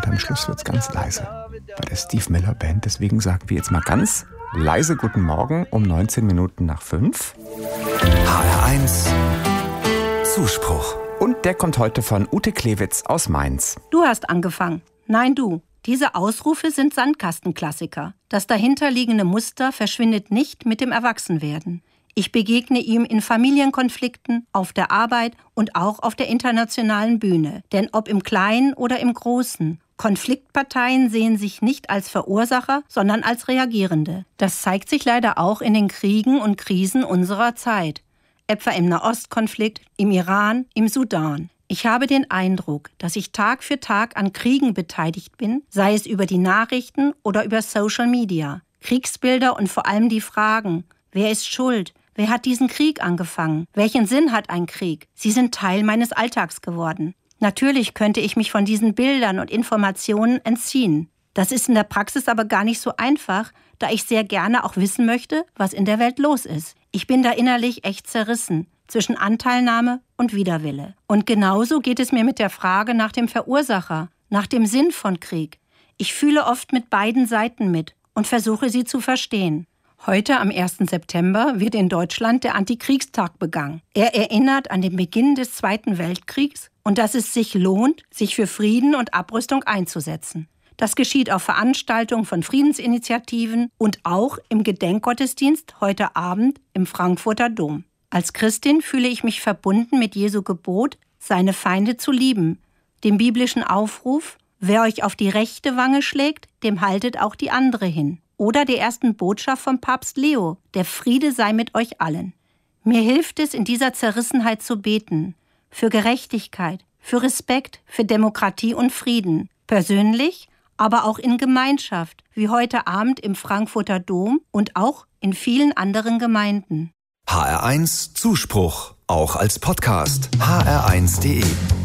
und am Schluss wird's ganz leise bei der Steve Miller Band. Deswegen sagen wir jetzt mal ganz leise Guten Morgen um 19 Minuten nach 5. HR1 Zuspruch. Und der kommt heute von Ute Klewitz aus Mainz. Du hast angefangen. Nein, du. Diese Ausrufe sind Sandkastenklassiker. Das dahinterliegende Muster verschwindet nicht mit dem Erwachsenwerden. Ich begegne ihm in Familienkonflikten, auf der Arbeit und auch auf der internationalen Bühne. Denn ob im Kleinen oder im Großen, Konfliktparteien sehen sich nicht als Verursacher, sondern als Reagierende. Das zeigt sich leider auch in den Kriegen und Krisen unserer Zeit. Etwa im Nahostkonflikt, im Iran, im Sudan. Ich habe den Eindruck, dass ich Tag für Tag an Kriegen beteiligt bin, sei es über die Nachrichten oder über Social Media. Kriegsbilder und vor allem die Fragen: Wer ist schuld? Wer hat diesen Krieg angefangen? Welchen Sinn hat ein Krieg? Sie sind Teil meines Alltags geworden. Natürlich könnte ich mich von diesen Bildern und Informationen entziehen. Das ist in der Praxis aber gar nicht so einfach, da ich sehr gerne auch wissen möchte, was in der Welt los ist. Ich bin da innerlich echt zerrissen zwischen Anteilnahme und Widerwille. Und genauso geht es mir mit der Frage nach dem Verursacher, nach dem Sinn von Krieg. Ich fühle oft mit beiden Seiten mit und versuche sie zu verstehen. Heute, am 1. September, wird in Deutschland der Antikriegstag begangen. Er erinnert an den Beginn des Zweiten Weltkriegs und dass es sich lohnt, sich für Frieden und Abrüstung einzusetzen. Das geschieht auf Veranstaltungen von Friedensinitiativen und auch im Gedenkgottesdienst heute Abend im Frankfurter Dom. Als Christin fühle ich mich verbunden mit Jesu Gebot, seine Feinde zu lieben, dem biblischen Aufruf: Wer euch auf die rechte Wange schlägt, dem haltet auch die andere hin. Oder der ersten Botschaft vom Papst Leo: Der Friede sei mit euch allen. Mir hilft es, in dieser Zerrissenheit zu beten. Für Gerechtigkeit, für Respekt, für Demokratie und Frieden. Persönlich, aber auch in Gemeinschaft, wie heute Abend im Frankfurter Dom und auch in vielen anderen Gemeinden. HR1 Zuspruch, auch als Podcast. hr1.de